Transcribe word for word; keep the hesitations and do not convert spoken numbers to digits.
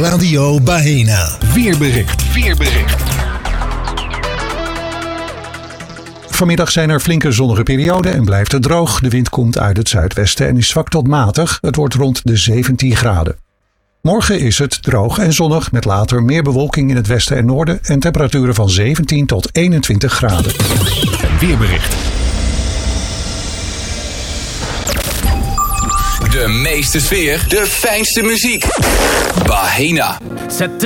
Radio Baena. Weerbericht. Weerbericht. Vanmiddag zijn er flinke zonnige perioden en blijft het droog. De wind komt uit het zuidwesten en is zwak tot matig. Het wordt rond de zeventien graden. Morgen is het droog en zonnig met later meer bewolking in het westen en noorden en temperaturen van zeventien tot eenentwintig graden. Weerbericht. De meeste sfeer, de fijnste muziek. Baena.